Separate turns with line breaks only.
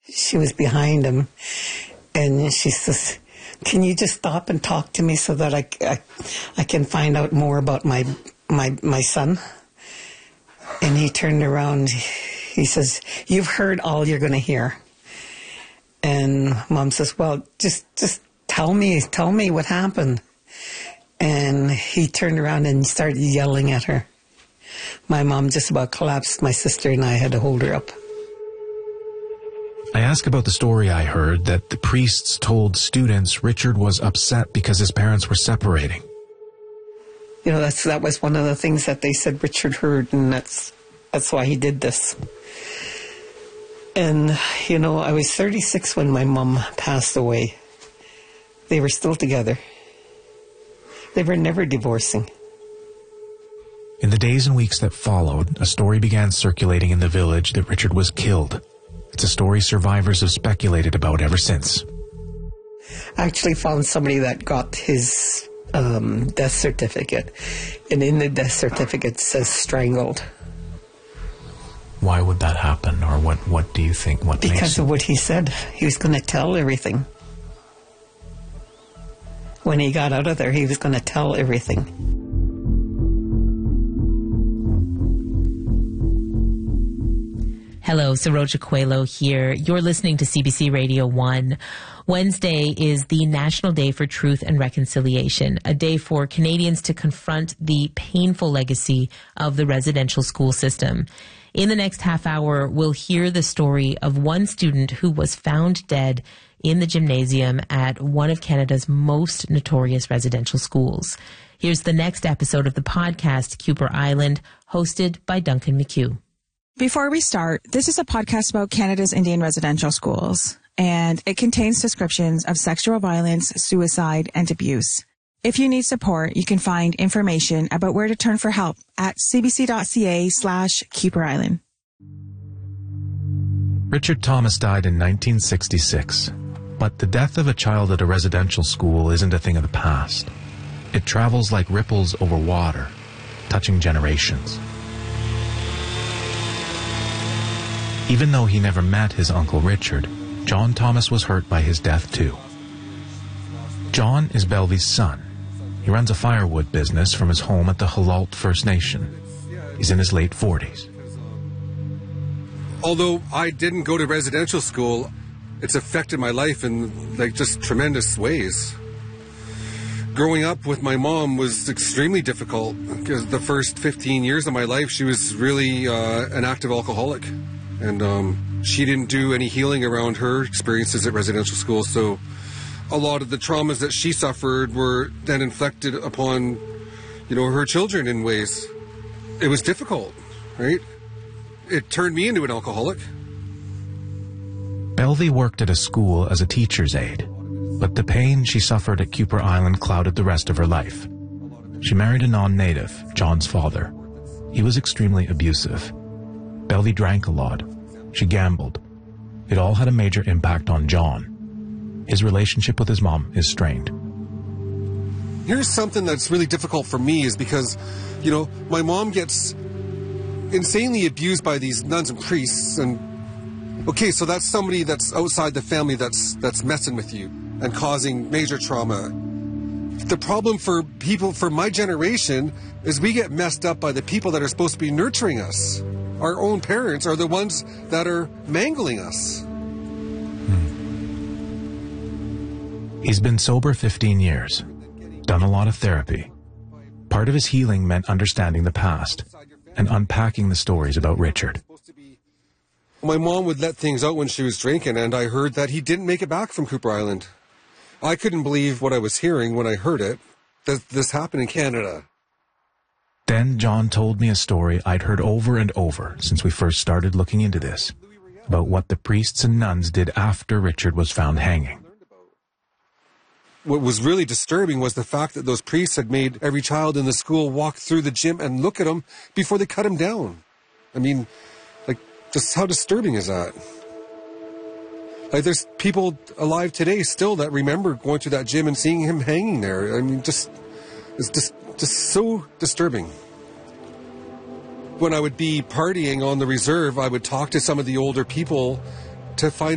she was behind him, and she says, "Can you just stop and talk to me so that I can find out more about my son?" And he turned around. He says, "You've heard all you're going to hear." And Mom says, "Well, just tell me what happened." And he turned around and started yelling at her. My mom just about collapsed. My sister and I had to hold her up.
I ask about the story I heard that the priests told students Richard was upset because his parents were separating.
You know, that was one of the things that they said Richard heard, and that's why he did this. And, you know, I was 36 when my mom passed away. They were still together. They were never divorcing.
In the days and weeks that followed, a story began circulating in the village that Richard was killed. It's a story survivors have speculated about ever since.
I actually found somebody that got his death certificate, and in the death certificate it says strangled.
Why would that happen, or what do you think?
Because of what he said. He was going to tell everything. When he got out of there, he was going to tell everything.
Hello, Saroja Coelho here. You're listening to CBC Radio 1. Wednesday is the National Day for Truth and Reconciliation, a day for Canadians to confront the painful legacy of the residential school system. In the next half hour, we'll hear the story of one student who was found dead in the gymnasium at one of Canada's most notorious residential schools. Here's the next episode of the podcast, Kuper Island, hosted by Duncan McHugh.
Before we start, this is a podcast about Canada's Indian residential schools, and it contains descriptions of sexual violence, suicide, and abuse. If you need support, you can find information about where to turn for help at cbc.ca/Kuper Island.
Richard Thomas died in 1966, but the death of a child at a residential school isn't a thing of the past. It travels like ripples over water, touching generations. Even though he never met his Uncle Richard, John Thomas was hurt by his death too. John is Belvy's son. He runs a firewood business from his home at the Halalt First Nation. He's in his late 40s.
Although I didn't go to residential school, it's affected my life in just tremendous ways. Growing up with my mom was extremely difficult because the first 15 years of my life, she was really an active alcoholic. And she didn't do any healing around her experiences at residential school, so a lot of the traumas that she suffered were then inflicted upon, her children in ways. It was difficult, right? It turned me into an alcoholic.
Belvy worked at a school as a teacher's aide, but the pain she suffered at Kuper Island clouded the rest of her life. She married a non-native, John's father. He was extremely abusive. Belvy drank a lot. She gambled. It all had a major impact on John. His relationship with his mom is strained.
Here's something that's really difficult for me is because, my mom gets insanely abused by these nuns and priests, and okay, so that's somebody that's outside the family that's messing with you and causing major trauma. The problem for people for my generation is we get messed up by the people that are supposed to be nurturing us. Our own parents are the ones that are mangling us.
He's been sober 15 years, done a lot of therapy. Part of his healing meant understanding the past and unpacking the stories about Richard.
My mom would let things out when she was drinking, and I heard that he didn't make it back from Kuper Island. I couldn't believe what I was hearing when I heard it, that this happened in Canada.
Then John told me a story I'd heard over and over since we first started looking into this, about what the priests and nuns did after Richard was found hanging.
What was really disturbing was the fact that those priests had made every child in the school walk through the gym and look at him before they cut him down. I mean, just how disturbing is that? There's people alive today still that remember going to that gym and seeing him hanging there. I mean, it's just so disturbing. When I would be partying on the reserve, I would talk to some of the older people to find